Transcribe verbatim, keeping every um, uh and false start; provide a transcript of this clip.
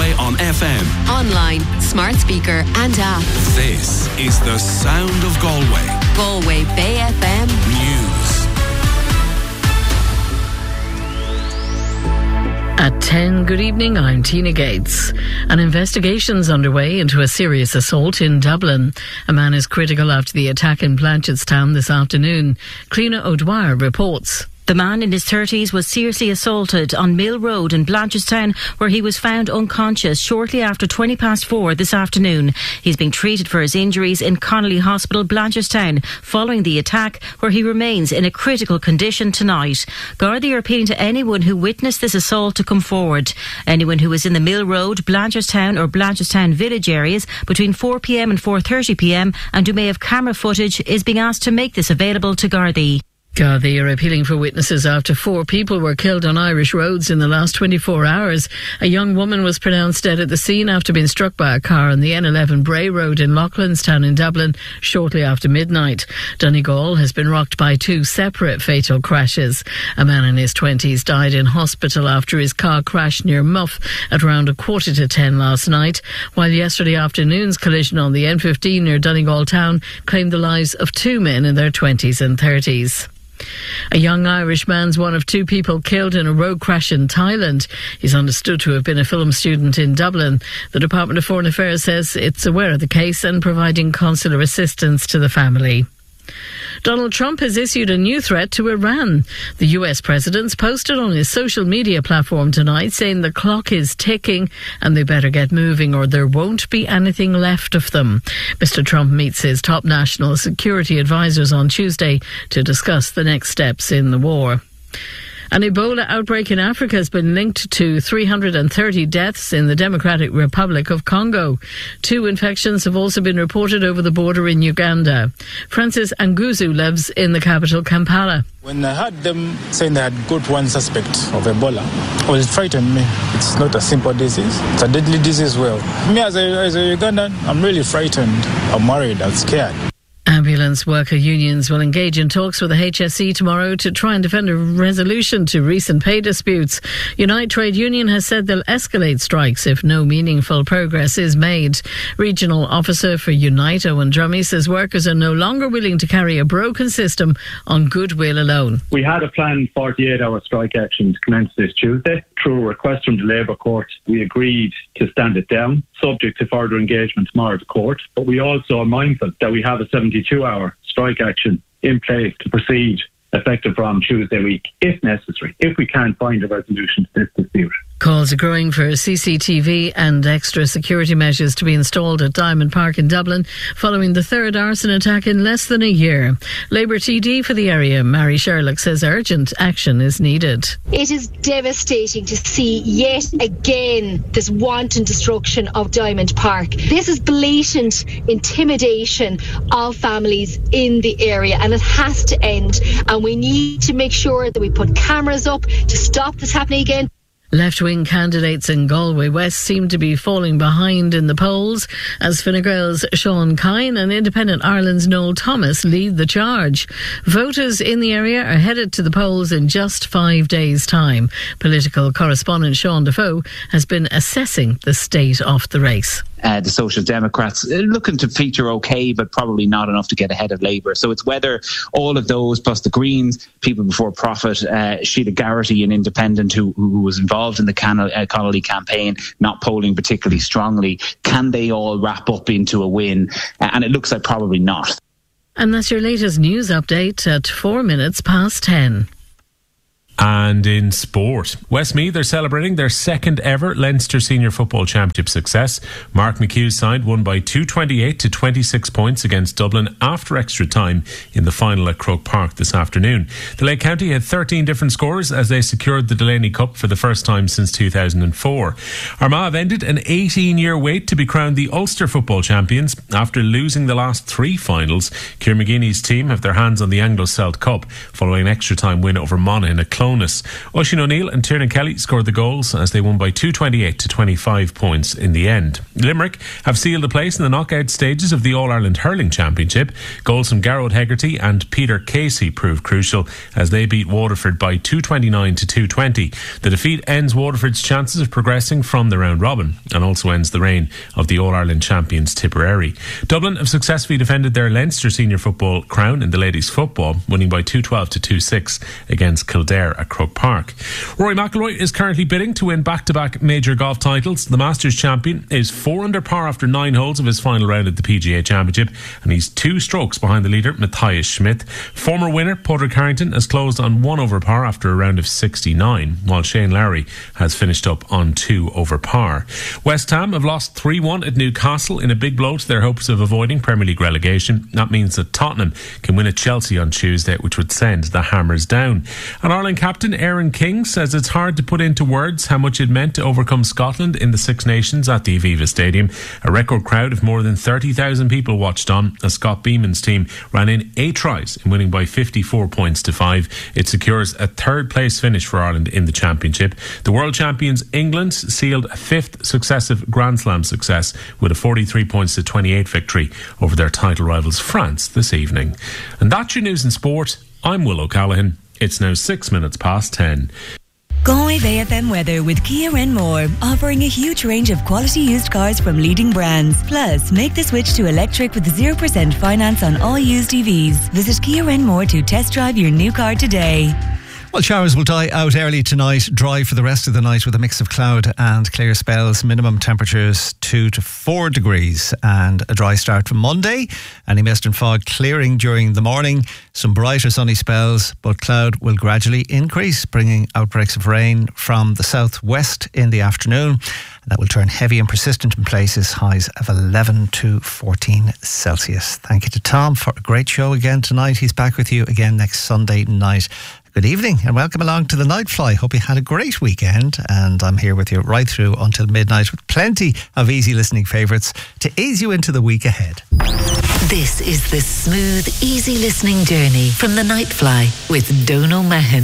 Galway on F M. Online, smart speaker and app. This is the sound of Galway. Galway Bay F M News. At ten, good evening, I'm Tina Gates. An investigation's underway into a serious assault in Dublin. A man is critical after the attack in Blanchardstown this afternoon. Cliona O'Dwyer reports. The man in his thirties was seriously assaulted on Mill Road in Blanchardstown, where he was found unconscious shortly after twenty past four this afternoon. He's being treated for his injuries in Connolly Hospital, Blanchardstown, following the attack, where he remains in a critical condition tonight. Gardaí are appealing to anyone who witnessed this assault to come forward. Anyone who was in the Mill Road, Blanchardstown or Blanchardstown village areas between four p m and four thirty p m and who may have camera footage is being asked to make this available to Gardaí. Gardaí are appealing for witnesses after four people were killed on Irish roads in the last twenty-four hours. A young woman was pronounced dead at the scene after being struck by a car on the N eleven Bray Road in Loughlinstown in Dublin shortly after midnight. Donegal has been rocked by two separate fatal crashes. A man in his twenties died in hospital after his car crashed near Muff at around a quarter to ten last night, while yesterday afternoon's collision on the N fifteen near Donegal town claimed the lives of two men in their twenties and thirties. A young Irish man's one of two people killed in a road crash in Thailand. He's understood to have been a film student in Dublin. The Department of Foreign Affairs says it's aware of the case and providing consular assistance to the family. Donald Trump has issued a new threat to Iran. The U S president's posted on his social media platform tonight saying the clock is ticking and they better get moving or there won't be anything left of them. Mister Trump meets his top national security advisors on Tuesday to discuss the next steps in the war. An Ebola outbreak in Africa has been linked to three hundred thirty deaths in the Democratic Republic of Congo. Two infections have also been reported over the border in Uganda. Francis Anguzu lives in the capital, Kampala. When I heard them saying they had got one suspect of Ebola, well, it frightened me. It's not a simple disease. It's a deadly disease. Well, me as a, as a Ugandan, I'm really frightened. I'm worried. I'm scared. Ambulance worker unions will engage in talks with the H S E tomorrow to try and defend a resolution to recent pay disputes. Unite Trade Union has said they'll escalate strikes if no meaningful progress is made. Regional officer for Unite, Owen Drummy, says workers are no longer willing to carry a broken system on goodwill alone. We had a planned forty-eight hour strike action to commence this Tuesday. Through a request from the Labour Court, we agreed to stand it down, subject to further engagement tomorrow at the court. But we also are mindful that we have a seventy-two hour strike action in place to proceed effective from Tuesday week, if necessary, if we can't find a resolution to this dispute. Calls are growing for C C T V and extra security measures to be installed at Diamond Park in Dublin following the third arson attack in less than a year. Labour T D for the area, Mary Sherlock, says urgent action is needed. It is devastating to see yet again this wanton destruction of Diamond Park. This is blatant intimidation of families in the area and it has to end, and we need to make sure that we put cameras up to stop this happening again. Left-wing candidates in Galway West seem to be falling behind in the polls as Fine Gael's Sean Kine and Independent Ireland's Noel Thomas lead the charge. Voters in the area are headed to the polls in just five days' time. Political correspondent Sean Defoe has been assessing the state of the race. Uh, the Social Democrats looking to feature okay, but probably not enough to get ahead of Labour. So it's whether all of those, plus the Greens, People Before Profit, uh, Sheila Garrity, an independent who, who was involved in the Can- uh, Connolly campaign, not polling particularly strongly, can they all wrap up into a win? Uh, and it looks like probably not. And that's your latest news update at four minutes past ten. And in sport, Westmeath are celebrating their second ever Leinster Senior Football Championship success. Mark McHugh's side won by two twenty-eight to twenty-six points against Dublin after extra time in the final at Croke Park this afternoon. The Lake County had thirteen different scores as they secured the Delaney Cup for the first time since two thousand four. Armagh have ended an eighteen-year wait to be crowned the Ulster Football Champions after losing the last three finals. Ciara McGeeney's team have their hands on the Anglo-Celt Cup following an extra time win over Monaghan at Clone. bonus. Oisin O'Neill and Tiernan Kelly scored the goals as they won by two twenty-eight to twenty-five points in the end. Limerick have sealed a place in the knockout stages of the All-Ireland Hurling Championship. Goals from Garrod Hegarty and Peter Casey proved crucial as they beat Waterford by two twenty-nine to two twenty. The defeat ends Waterford's chances of progressing from the round robin and also ends the reign of the All-Ireland champions Tipperary. Dublin have successfully defended their Leinster senior football crown in the ladies' football, winning by two twelve to two six against Kildare at Croke Park. Rory McIlroy is currently bidding to win back-to-back major golf titles. The Masters champion is four under par after nine holes of his final round at the P G A Championship, and he's two strokes behind the leader Matthias Schmidt. Former winner Padraig Harrington has closed on one over par after a round of sixty-nine, while Shane Lowry has finished up on two over par. West Ham have lost three one at Newcastle in a big blow to their hopes of avoiding Premier League relegation. That means that Tottenham can win at Chelsea on Tuesday, which would send the Hammers down. And Ireland captain Aaron King says it's hard to put into words how much it meant to overcome Scotland in the Six Nations at the Aviva Stadium. A record crowd of more than thirty thousand people watched on as Scott Beeman's team ran in eight tries in winning by fifty-four points to five. It secures a third place finish for Ireland in the championship. The world champions England sealed a fifth successive Grand Slam success with a forty-three points to twenty-eight victory over their title rivals France this evening. And that's your news in sport. I'm Will O'Callaghan. It's now six minutes past ten. Galway Bay F M weather with Kia Renmore, offering a huge range of quality used cars from leading brands. Plus, make the switch to electric with zero percent finance on all used E Vs. Visit Kia Renmore to test drive your new car today. Well, showers will die out early tonight, dry for the rest of the night with a mix of cloud and clear spells. Minimum temperatures two to four degrees and a dry start from Monday. Any mist and fog clearing during the morning. Some brighter sunny spells, but cloud will gradually increase, bringing outbreaks of rain from the southwest in the afternoon. That will turn heavy and persistent in places, highs of eleven to fourteen Celsius. Thank you to Tom for a great show again tonight. He's back with you again next Sunday night. Good evening and welcome along to the Night Fly. Hope you had a great weekend, and I'm here with you right through until midnight with plenty of easy listening favourites to ease you into the week ahead. This is the smooth, easy listening journey from the Night Fly with Donal Mahan.